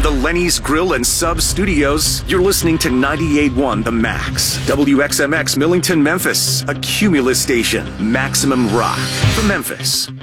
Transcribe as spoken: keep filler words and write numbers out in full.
the Lenny's Grill and Sub Studios, you're listening to ninety-eight point one The Max. W X M X Millington, Memphis. A Cumulus station. Maximum rock. For Memphis.